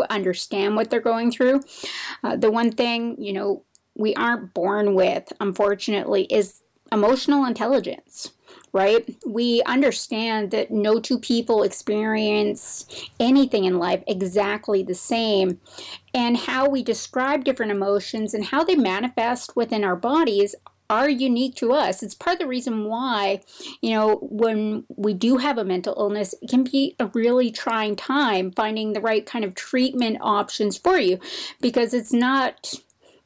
understand what they're going through. The one thing, we aren't born with, unfortunately, is emotional intelligence, right? We understand that no two people experience anything in life exactly the same, and how we describe different emotions and how they manifest within our bodies are unique to us. It's part of the reason why, when we do have a mental illness, it can be a really trying time finding the right kind of treatment options for you, because it's not,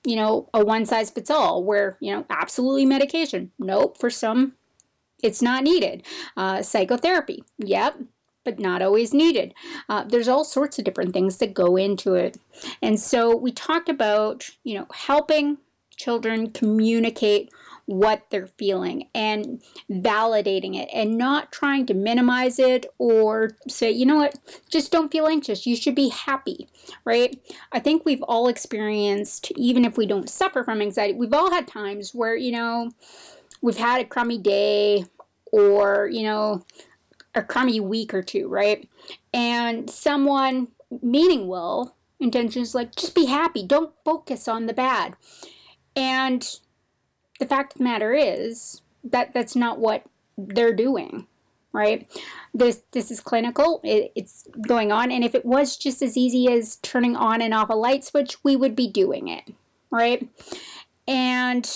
a one-size-fits-all where, absolutely medication. Nope, for some, it's not needed. Psychotherapy, yep, but not always needed. There's all sorts of different things that go into it. And so we talked about, helping children communicate what they're feeling and validating it and not trying to minimize it or say, you know what, just don't feel anxious. You should be happy, right? I think we've all experienced, even if we don't suffer from anxiety, we've all had times where, we've had a crummy day or, a crummy week or two, right? And someone meaning well intentions like, just be happy. Don't focus on the bad. And the fact of the matter is that that's not what they're doing, right? This is clinical. It's going on. And if it was just as easy as turning on and off a light switch, we would be doing it, right? And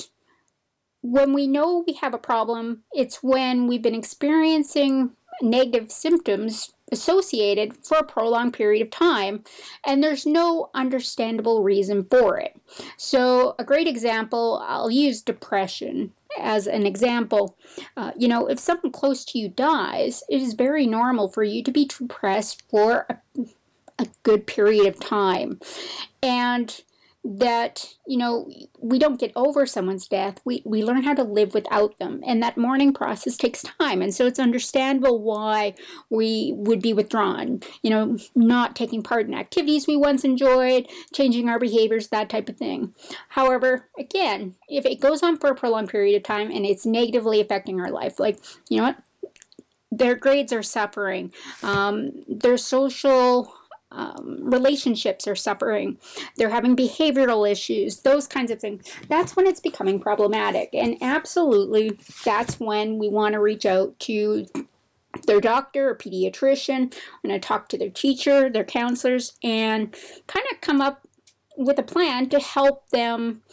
when we know we have a problem, it's when we've been experiencing negative symptoms associated for a prolonged period of time, and there's no understandable reason for it. So a great example, I'll use depression as an example. If someone close to you dies, it is very normal for you to be depressed for a good period of time. And that, we don't get over someone's death. We learn how to live without them. And that mourning process takes time. And so it's understandable why we would be withdrawn, not taking part in activities we once enjoyed, changing our behaviors, that type of thing. However, again, if it goes on for a prolonged period of time and it's negatively affecting our life, like, their grades are suffering, their social relationships are suffering, they're having behavioral issues, those kinds of things, that's when it's becoming problematic. And absolutely, that's when we want to reach out to their doctor or pediatrician, want to talk to their teacher, their counselors, and kind of come up with a plan to help them,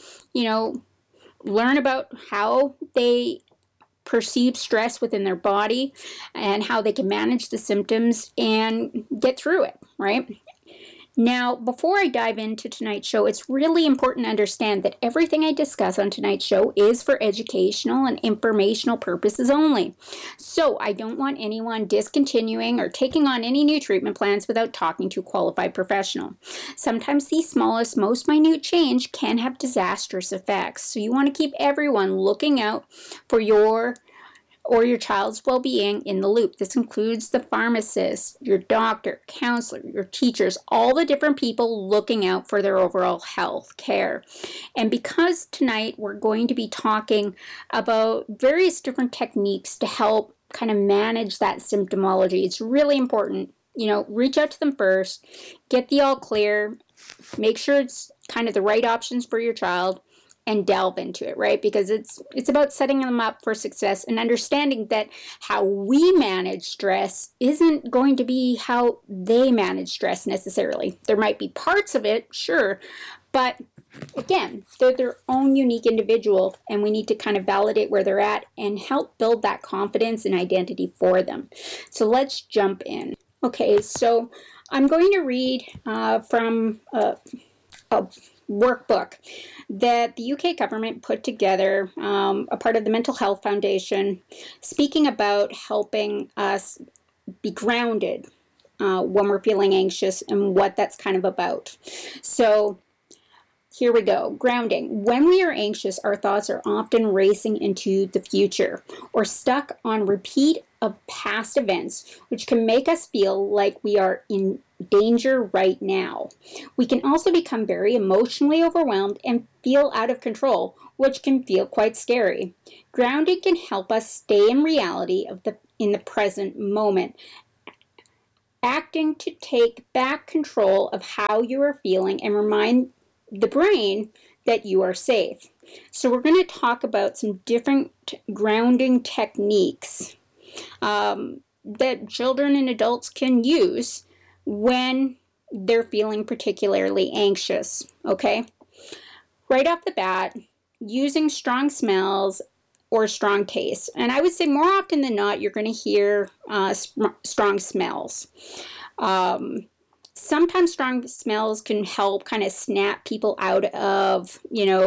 learn about how they perceive stress within their body and how they can manage the symptoms and get through it, right? Now, before I dive into tonight's show, it's really important to understand that everything I discuss on tonight's show is for educational and informational purposes only. So I don't want anyone discontinuing or taking on any new treatment plans without talking to a qualified professional. Sometimes the smallest, most minute change can have disastrous effects. So you want to keep everyone looking out for your child's well-being in the loop. This includes the pharmacist, your doctor, counselor, your teachers, all the different people looking out for their overall health care. And because tonight we're going to be talking about various different techniques to help kind of manage that symptomology, it's really important, reach out to them first, get the all clear, make sure it's kind of the right options for your child, and delve into it, right? Because it's about setting them up for success and understanding that how we manage stress isn't going to be how they manage stress necessarily. There might be parts of it, sure, but again, they're their own unique individual, and we need to kind of validate where they're at and help build that confidence and identity for them. So let's jump in. Okay, so I'm going to read from a workbook that the UK government put together, a part of the Mental Health Foundation, speaking about helping us be grounded when we're feeling anxious and what that's kind of about. So here we go. Grounding. When we are anxious, our thoughts are often racing into the future or stuck on repeat of past events, which can make us feel like we are in danger right now. We can also become very emotionally overwhelmed and feel out of control, which can feel quite scary. Grounding can help us stay in reality in the present moment. acting to take back control of how you are feeling and remind the brain that you are safe. So we're going to talk about some different grounding techniques that children and adults can use when they're feeling particularly anxious, okay? Right off the bat, using strong smells or strong tastes. And I would say more often than not, you're going to hear strong smells. Sometimes strong smells can help kind of snap people out of,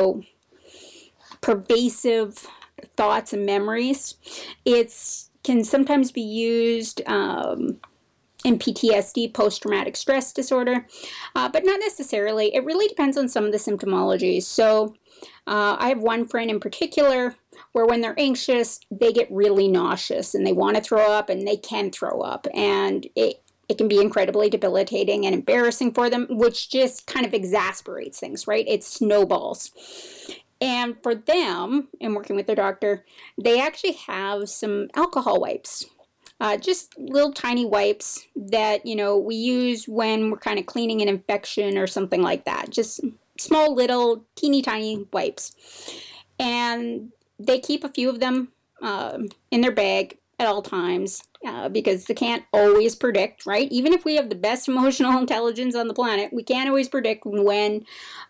pervasive thoughts and memories. It can sometimes be used in PTSD, post-traumatic stress disorder, but not necessarily. It really depends on some of the symptomologies. So I have one friend in particular where when they're anxious, they get really nauseous and they want to throw up, and they can throw up. And it can be incredibly debilitating and embarrassing for them, which just kind of exasperates things, right? It snowballs. And for them, in working with their doctor, they actually have some alcohol wipes. Just little tiny wipes that, we use when we're kind of cleaning an infection or something like that. Just small, little, teeny tiny wipes. And they keep a few of them in their bag at all times because they can't always predict, right? Even if we have the best emotional intelligence on the planet, we can't always predict when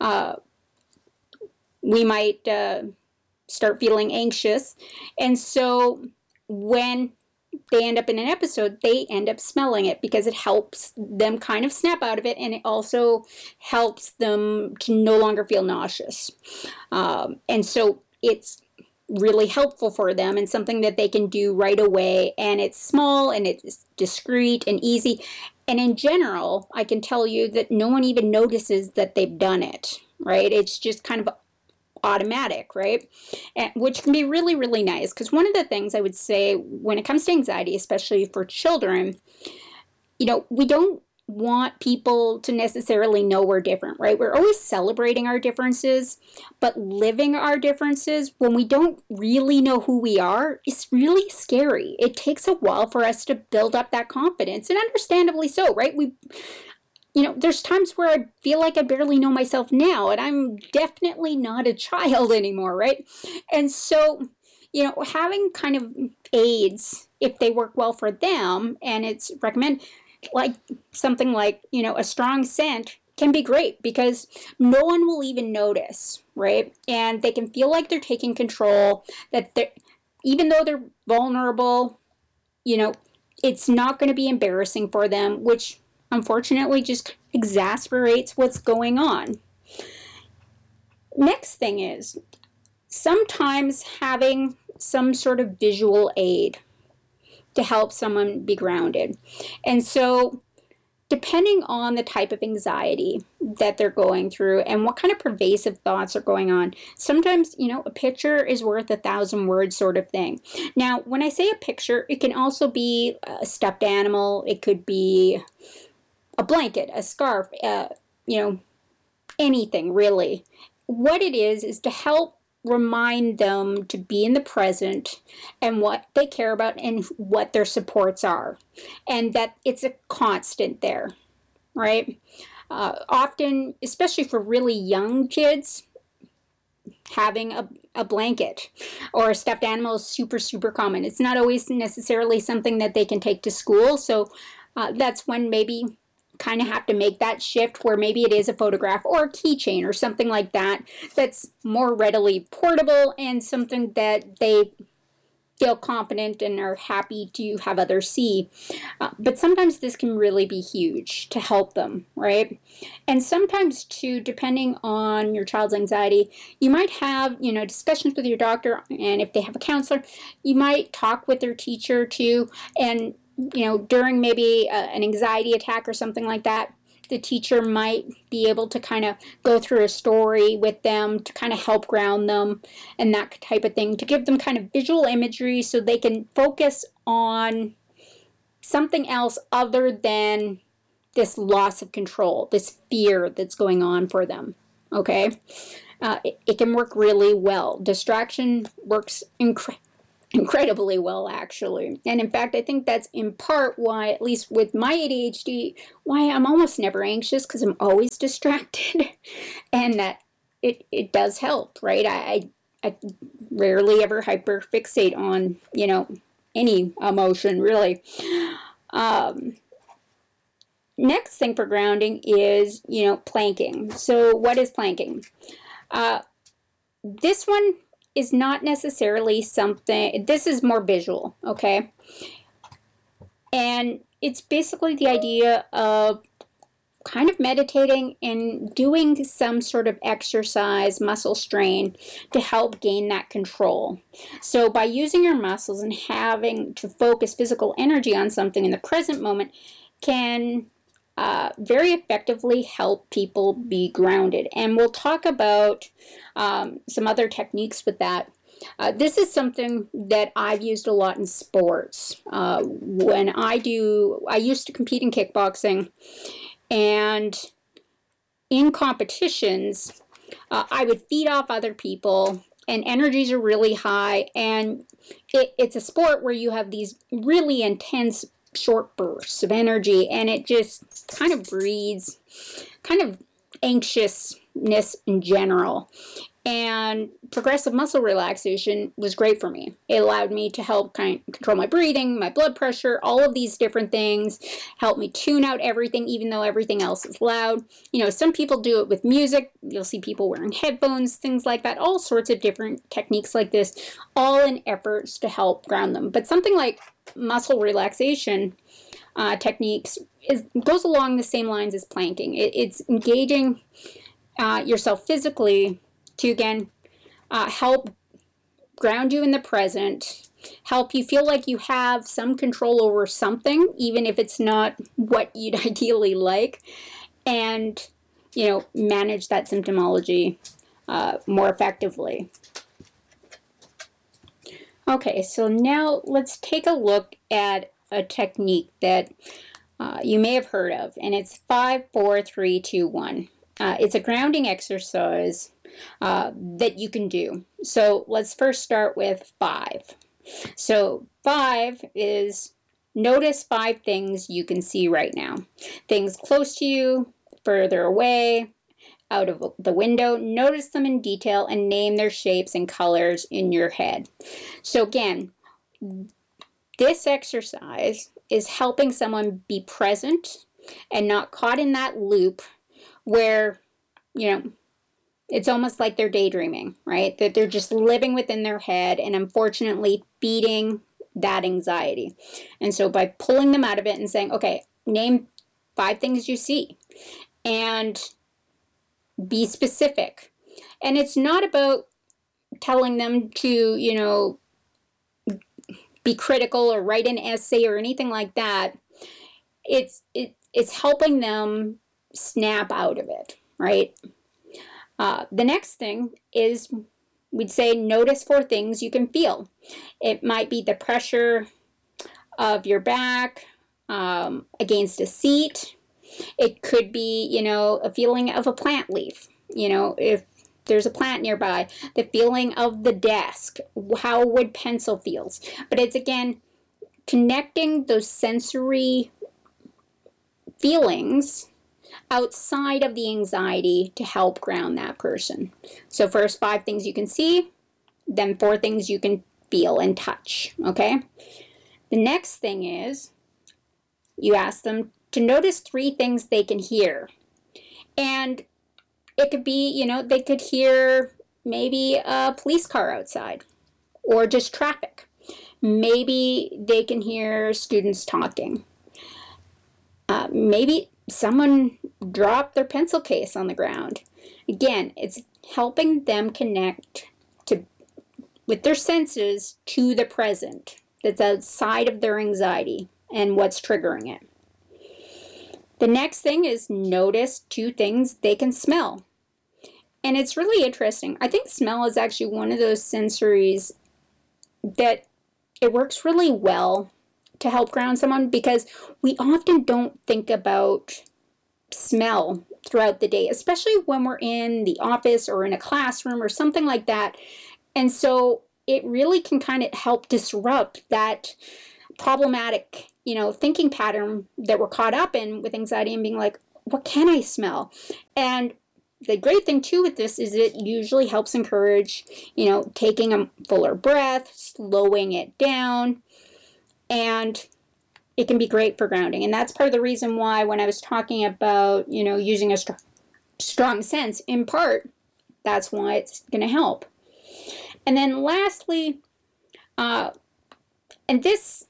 we might start feeling anxious. And so when they end up in an episode, they end up smelling it because it helps them kind of snap out of it, and it also helps them to no longer feel nauseous. And so it's really helpful for them and something that they can do right away, and it's small and it's discreet and easy. And in general, I can tell you that no one even notices that they've done it, right? It's just kind of automatic, right? And, which can be really, really nice, because one of the things I would say when it comes to anxiety, especially for children, we don't want people to necessarily know we're different, right? We're always celebrating our differences, but living our differences when we don't really know who we are is really scary. It takes a while for us to build up that confidence, and understandably so, right? There's times where I feel like I barely know myself now, and I'm definitely not a child anymore, right? And so, having kind of aids, if they work well for them, and it's recommended, like something like, a strong scent can be great because no one will even notice, right? And they can feel like they're taking control, that even though they're vulnerable, it's not going to be embarrassing for them, which unfortunately just exasperates what's going on. Next thing is sometimes having some sort of visual aid to help someone be grounded. And so depending on the type of anxiety that they're going through and what kind of pervasive thoughts are going on, sometimes, a picture is worth 1,000 words sort of thing. Now, when I say a picture, it can also be a stuffed animal. It could be a blanket, a scarf, anything really. What it is to help remind them to be in the present and what they care about and what their supports are, and that it's a constant there, right? Often, especially for really young kids, having a blanket or a stuffed animal is super, super common. It's not always necessarily something that they can take to school, so that's when maybe kind of have to make that shift where maybe it is a photograph or a keychain or something like that that's more readily portable and something that they feel confident and are happy to have others see. But sometimes this can really be huge to help them, right? And sometimes too, depending on your child's anxiety, you might have, discussions with your doctor, and if they have a counselor, you might talk with their teacher too, and during maybe an anxiety attack or something like that, the teacher might be able to kind of go through a story with them to kind of help ground them and that type of thing, to give them kind of visual imagery so they can focus on something else other than this loss of control, this fear that's going on for them, okay? It can work really well. Distraction works incredibly well, actually. And in fact, I think that's in part why, at least with my ADHD, why I'm almost never anxious, because I'm always distracted. And that it does help, right? I rarely ever hyperfixate on, any emotion, really. Next thing for grounding is, planking. So what is planking? This one is not necessarily something, this is more visual, okay? And it's basically the idea of kind of meditating and doing some sort of exercise, muscle strain, to help gain that control. So by using your muscles and having to focus physical energy on something in the present moment can very effectively help people be grounded. And we'll talk about some other techniques with that. This is something that I've used a lot in sports. When I used to compete in kickboxing, and in competitions, I would feed off other people, and energies are really high, and it's a sport where you have these really intense short bursts of energy, and it just kind of breeds kind of anxiousness in general. And progressive muscle relaxation was great for me. It allowed me to help kind of control my breathing, my blood pressure, all of these different things, help me tune out everything, even though everything else is loud. Some people do it with music. You'll see people wearing headphones, things like that, all sorts of different techniques like this, all in efforts to help ground them. But something like muscle relaxation techniques goes along the same lines as planking. It's engaging yourself physically to, again, help ground you in the present, help you feel like you have some control over something, even if it's not what you'd ideally like, and, manage that symptomology more effectively. Okay, so now let's take a look at a technique that you may have heard of, and it's 5, 4, 3, 2, 1. It's a grounding exercise that you can do. So let's first start with 5. So 5 is notice 5 things you can see right now. Things close to you, further away, out of the window. Notice them in detail and name their shapes and colors in your head. So again, this exercise is helping someone be present and not caught in that loop where, it's almost like they're daydreaming, right? That they're just living within their head and unfortunately feeding that anxiety. And so by pulling them out of it and saying, okay, name 5 things you see and be specific. And it's not about telling them to, be critical or write an essay or anything like that. It's helping them snap out of it, right? The next thing is, we'd say, notice 4 things you can feel. It might be the pressure of your back against a seat. It could be, a feeling of a plant leaf. If there's a plant nearby, the feeling of the desk, how wood pencil feels. But it's, again, connecting those sensory feelings outside of the anxiety to help ground that person. So first 5 things you can see, then 4 things you can feel and touch, okay? The next thing is you ask them to notice 3 things they can hear. And it could be, they could hear maybe a police car outside or just traffic. Maybe they can hear students talking. Maybe someone dropped their pencil case on the ground. Again, it's helping them connect with their senses to the present that's outside of their anxiety and what's triggering it. The next thing is notice 2 things they can smell. And it's really interesting. I think smell is actually one of those sensories that it works really well to help ground someone, because we often don't think about smell throughout the day, especially when we're in the office or in a classroom or something like that. And so it really can kind of help disrupt that problematic, thinking pattern that we're caught up in with anxiety and being like, what can I smell? And the great thing too with this is it usually helps encourage, taking a fuller breath, slowing it down, and it can be great for grounding. And that's part of the reason why when I was talking about, using a strong sense, in part, that's why it's going to help. And then lastly, and this,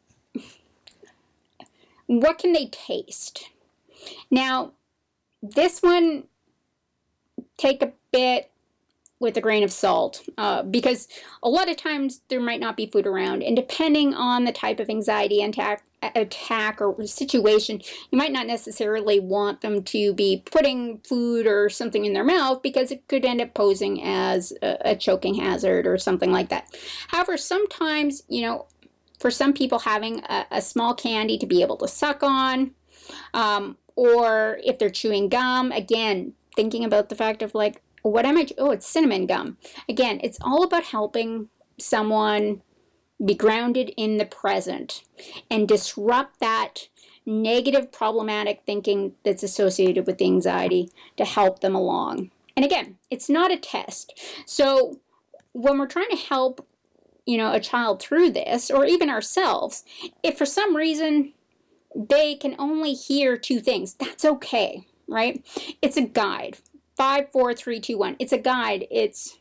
what can they taste? Now, this one, take a bit with a grain of salt, because a lot of times there might not be food around, and depending on the type of anxiety attack or situation, you might not necessarily want them to be putting food or something in their mouth because it could end up posing as a choking hazard or something like that. However, sometimes, for some people, having a small candy to be able to suck on, or if they're chewing gum, again, thinking about the fact of like, what am I? Oh, it's cinnamon gum. Again, it's all about helping someone be grounded in the present and disrupt that negative, problematic thinking that's associated with the anxiety to help them along. And again, it's not a test. So when we're trying to help, a child through this, or even ourselves, if for some reason they can only hear two things, that's okay, right? It's a guide. 5, 4, 3, 2, 1. It's a guide. It's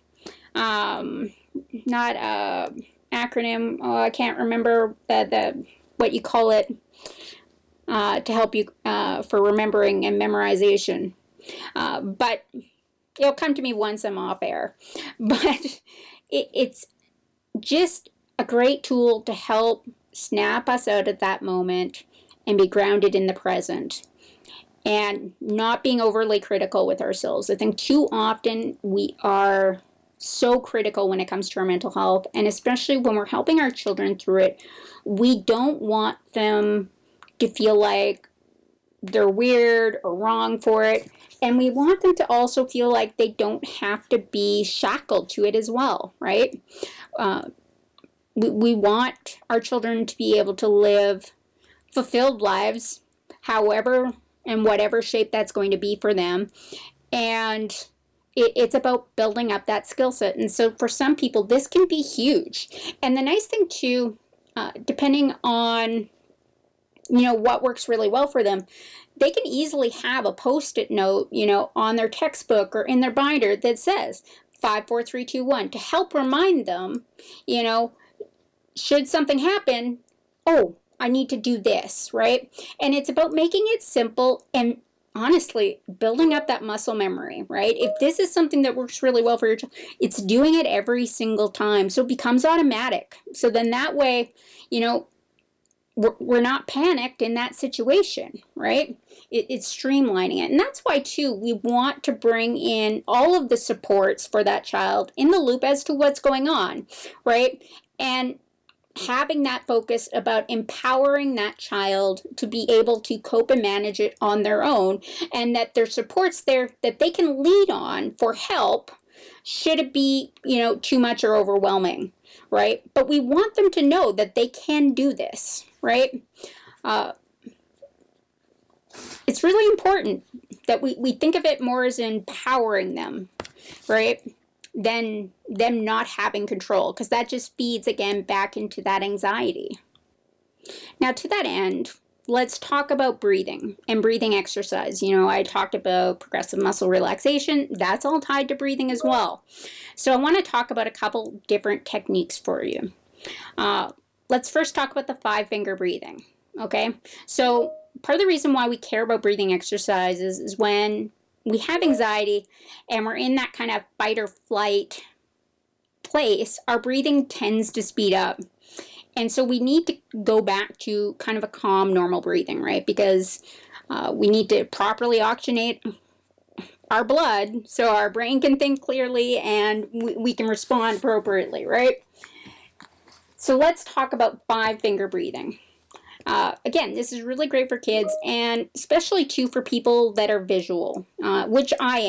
not a acronym. Oh, I can't remember the what you call it to help you for remembering and memorization. But it'll come to me once I'm off air. But it's just a great tool to help snap us out at that moment and be grounded in the present. And not being overly critical with ourselves. I think too often we are so critical when it comes to our mental health, and especially when we're helping our children through it, we don't want them to feel like they're weird or wrong for it, and we want them to also feel like they don't have to be shackled to it as well, right? We want our children to be able to live fulfilled lives, however and whatever shape that's going to be for them. And it's about building up that skill set. And so for some people, this can be huge. And the nice thing too, depending on, what works really well for them, they can easily have a Post-it note, on their textbook or in their binder that says 5, 4, 3, 2, 1 to help remind them, should something happen, oh, I need to do this, right? And it's about making it simple and honestly building up that muscle memory, right? If this is something that works really well for your child, it's doing it every single time. So it becomes automatic. So then that way, we're not panicked in that situation, right? It's streamlining it. And that's why, too, we want to bring in all of the supports for that child in the loop as to what's going on, right? And having that focus about empowering that child to be able to cope and manage it on their own, and that there's supports there that they can lead on for help should it be, too much or overwhelming, right? But we want them to know that they can do this, right? It's really important that we think of it more as empowering them, right? Than them not having control, because that just feeds again back into that anxiety. Now, to that end, let's talk about breathing and breathing exercise. I talked about progressive muscle relaxation. That's all tied to breathing as well. So I want to talk about a couple different techniques for you. Let's first talk about the 5-finger breathing, okay? So part of the reason why we care about breathing exercises is when we have anxiety and we're in that kind of fight or flight place, our breathing tends to speed up. And so we need to go back to kind of a calm, normal breathing, right? Because we need to properly oxygenate our blood so our brain can think clearly and we can respond appropriately, right? So let's talk about 5-finger breathing. Again, this is really great for kids, and especially too for people that are visual, which I am.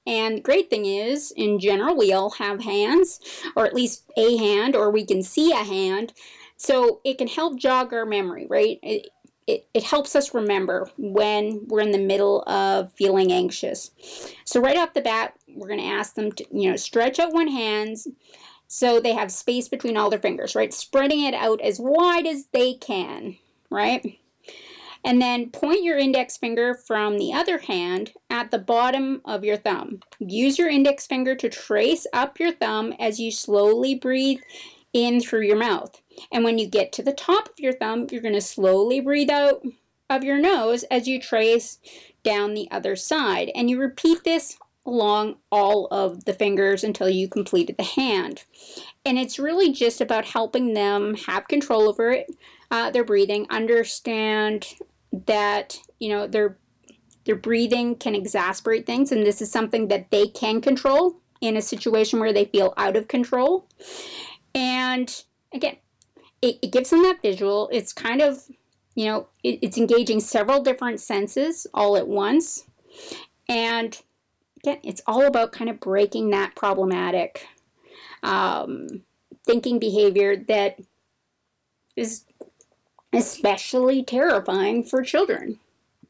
And the great thing is, in general, we all have hands, or at least a hand, or we can see a hand. So it can help jog our memory, right? It helps us remember when we're in the middle of feeling anxious. So right off the bat, we're going to ask them to, stretch out one hand so they have space between all their fingers, right? Spreading it out as wide as they can, right? And then point your index finger from the other hand at the bottom of your thumb. Use your index finger to trace up your thumb as you slowly breathe in through your mouth. And when you get to the top of your thumb, you're going to slowly breathe out of your nose as you trace down the other side. And you repeat this along all of the fingers until you completed the hand. And it's really just about helping them have control over it, their breathing, understand that, their breathing can exasperate things, and this is something that they can control in a situation where they feel out of control. And again, it gives them that visual. It's kind of, it's engaging several different senses all at once. And again, it's all about kind of breaking that problematic thinking behavior that is especially terrifying for children.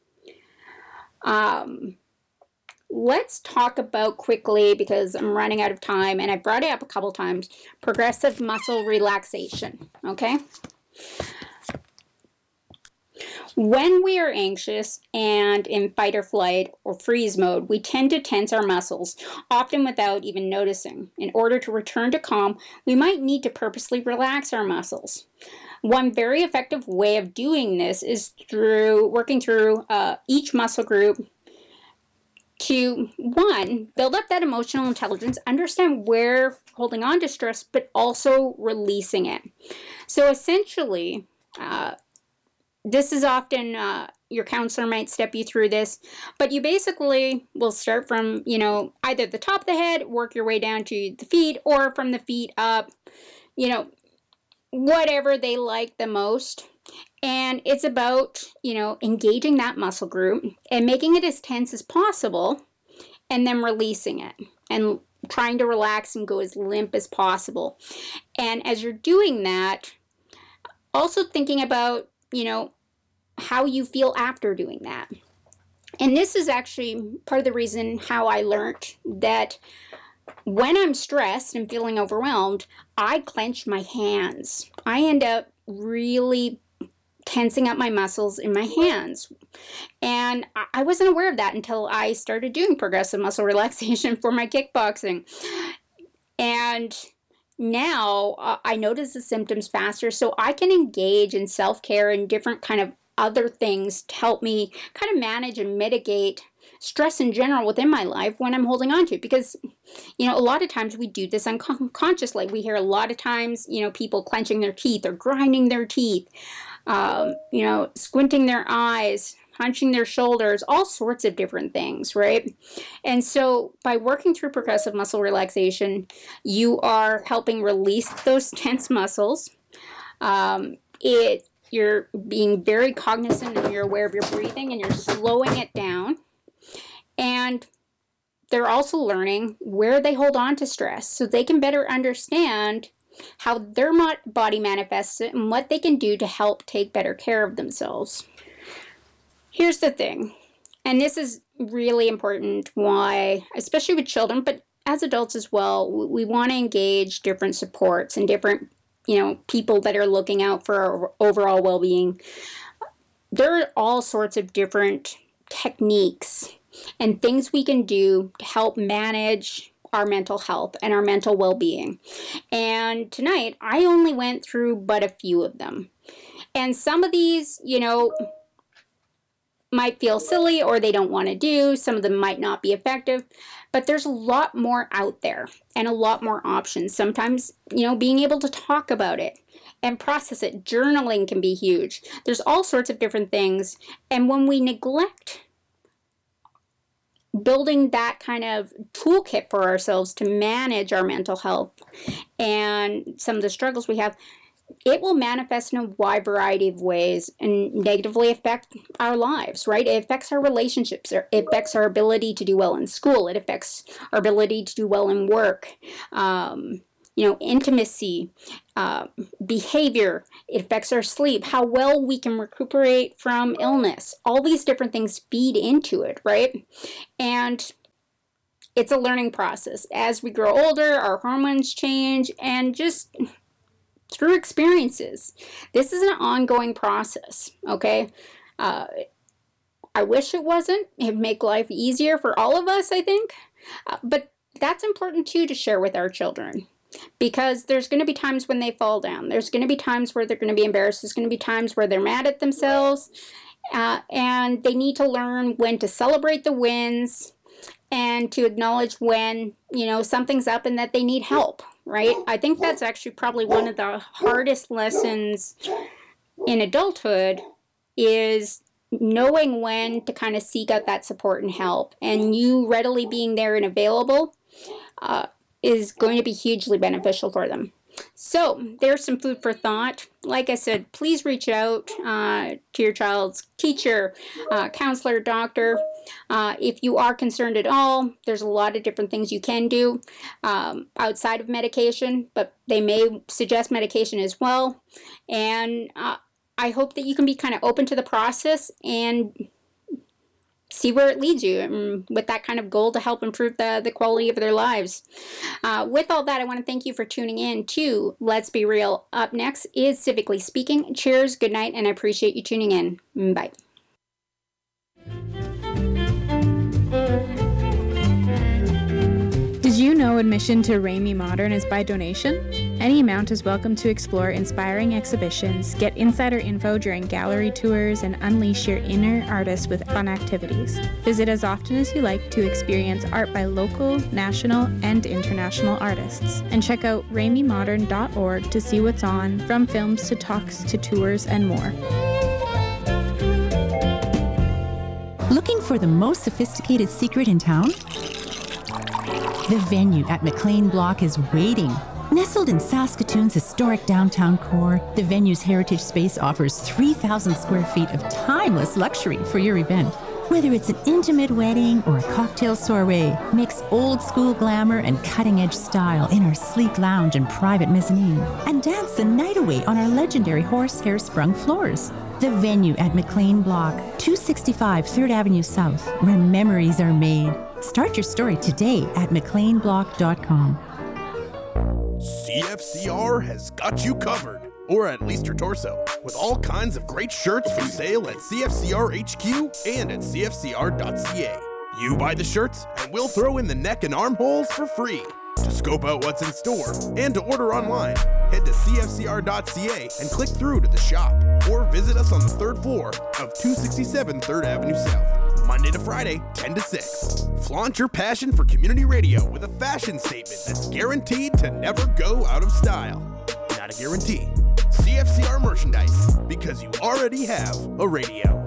Let's talk about quickly, because I'm running out of time, and I brought it up a couple times, progressive muscle relaxation, okay? When we are anxious and in fight or flight or freeze mode, we tend to tense our muscles, often without even noticing. In order to return to calm, we might need to purposely relax our muscles. One very effective way of doing this is through working through each muscle group to, one, build up that emotional intelligence, understand where holding on to stress, but also releasing it. So essentially, this is often, your counselor might step you through this, but you basically will start from, either the top of the head, work your way down to the feet, or from the feet up, whatever they like the most. And it's about, engaging that muscle group and making it as tense as possible, and then releasing it and trying to relax and go as limp as possible. And as you're doing that, also thinking about, how you feel after doing that. And this is actually part of the reason how I learned that when I'm stressed and feeling overwhelmed, I clench my hands. I end up really tensing up my muscles in my hands. And I wasn't aware of that until I started doing progressive muscle relaxation for my kickboxing. And now I notice the symptoms faster, so I can engage in self-care and different kind of other things to help me kind of manage and mitigate stress in general within my life when I'm holding on to it. Because, a lot of times we do this unconsciously. We hear a lot of times, people clenching their teeth or grinding their teeth, squinting their eyes, hunching their shoulders, all sorts of different things, right? And so by working through progressive muscle relaxation, you are helping release those tense muscles. You're being very cognizant and you're aware of your breathing, and you're slowing it down. And they're also learning where they hold on to stress so they can better understand how their body manifests it and what they can do to help take better care of themselves. Here's the thing, and this is really important, why, especially with children, but as adults as well, we want to engage different supports and different people that are looking out for our overall well-being. There are all sorts of different techniques and things we can do to help manage our mental health and our mental well-being. And tonight, I only went through but a few of them. And some of these, might feel silly or they don't want to do. Some of them might not be effective, but there's a lot more out there and a lot more options. Sometimes, being able to talk about it and process it, journaling can be huge. There's all sorts of different things. And when we neglect building that kind of toolkit for ourselves to manage our mental health and some of the struggles we have, it will manifest in a wide variety of ways and negatively affect our lives, right? It affects our relationships. It affects our ability to do well in school. It affects our ability to do well in work. Intimacy, behavior. It affects our sleep, how well we can recuperate from illness. All these different things feed into it, right? And it's a learning process. As we grow older, our hormones change, and just through experiences. This is an ongoing process, okay? I wish it wasn't. It'd make life easier for all of us, I think. But that's important too to share with our children, because there's going to be times when they fall down. There's going to be times where they're going to be embarrassed. There's going to be times where they're mad at themselves. And they need to learn when to celebrate the wins and to acknowledge when, something's up and that they need help, right? I think that's actually probably one of the hardest lessons in adulthood, is knowing when to kind of seek out that support and help. And you readily being there and available is going to be hugely beneficial for them. So there's some food for thought. Like I said, please reach out to your child's teacher, counselor, doctor. If you are concerned at all, there's a lot of different things you can do outside of medication, but they may suggest medication as well. And I hope that you can be kind of open to the process and see where it leads you, with that kind of goal to help improve the quality of their lives. With all that, I want to thank you for tuning in to Let's Be Real. Up next is Civically Speaking. Cheers, good night, and I appreciate you tuning in. Bye. Did you know admission to Ramey Modern is by donation? Any amount is welcome to explore inspiring exhibitions, get insider info during gallery tours, and unleash your inner artist with fun activities. Visit as often as you like to experience art by local, national, and international artists. And check out RameyModern.org to see what's on, from films to talks to tours and more. Looking for the most sophisticated secret in town? The Venue at McLean Block is waiting. Nestled in Saskatoon's historic downtown core, the Venue's heritage space offers 3,000 square feet of timeless luxury for your event. Whether it's an intimate wedding or a cocktail soiree, mix old school glamour and cutting edge style in our sleek lounge and private mezzanine, and dance the night away on our legendary horsehair sprung floors. The Venue at McLean Block, 265 3rd Avenue South, where memories are made. Start your story today at mcleanblock.com. CFCR has got you covered, or at least your torso, with all kinds of great shirts for sale at CFCR HQ and at CFCR.ca. You buy the shirts, and we'll throw in the neck and armholes for free. To scope out what's in store and to order online, head to CFCR.ca and click through to the shop, or visit us on the 3rd floor of 267 3rd Avenue South, Monday to Friday, 10 to 6. Flaunt your passion for community radio with a fashion statement that's guaranteed to never go out of style. Not a guarantee. CFCR merchandise, because you already have a radio.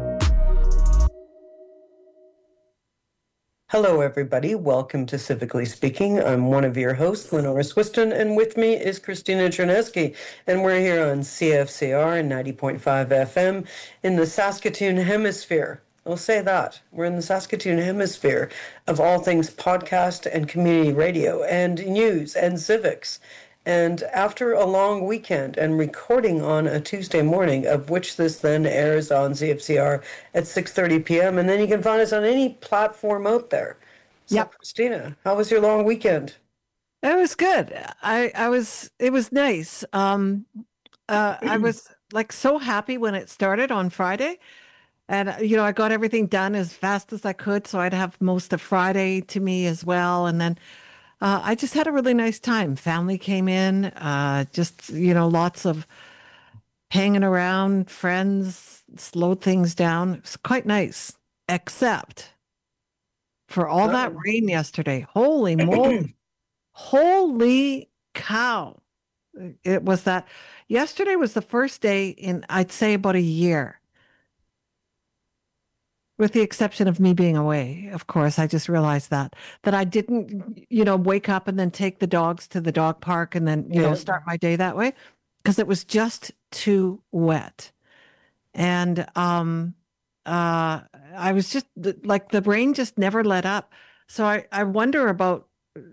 Hello, everybody. Welcome to Civically Speaking. I'm one of your hosts, Lenora Swiston, and with me is Christina Chernesky, and we're here on CFCR 90.5 FM in the Saskatoon Hemisphere. I'll say that. We're in the Saskatoon Hemisphere of all things podcast and community radio and news and civics. And after a long weekend and recording on a Tuesday morning, of which this then airs on CFCR at 6:30 p.m., and then you can find us on any platform out there. So, yep. Christina, how was your long weekend? It was good. It was nice. I was like so happy when it started on Friday. And, I got everything done as fast as I could, so I'd have most of Friday to me as well. And then I just had a really nice time. Family came in, lots of hanging around, friends, slowed things down. It was quite nice, except for all that rain yesterday. Holy moly. Holy cow. It was that. Yesterday was the first day in, I'd say, about a year. With the exception of me being away, of course, I just realized that I didn't, wake up and then take the dogs to the dog park and then, start my day that way. because it was just too wet. And I was just like, the rain just never let up. So I wonder about,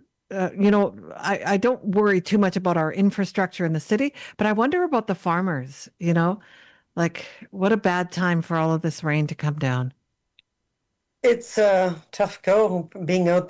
I don't worry too much about our infrastructure in the city, but I wonder about the farmers, like what a bad time for all of this rain to come down. It's a tough go being out